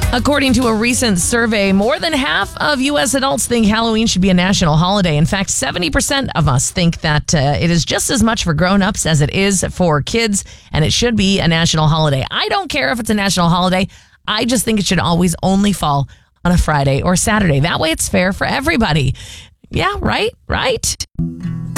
According to a recent survey, more than half of U.S. adults think Halloween should be a national holiday. In fact, 70% of us think that it is just as much for grown-ups as it is for kids, and it should be a national holiday. I don't care if it's a national holiday. I just think it should always only fall on a Friday or Saturday. That way it's fair for everybody. Yeah, right?